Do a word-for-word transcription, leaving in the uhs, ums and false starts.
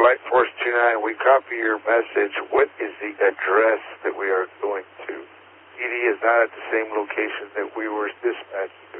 Flight Force two nine, we copy your message. What is the address that we are going to? D D is not at the same location that we were dispatched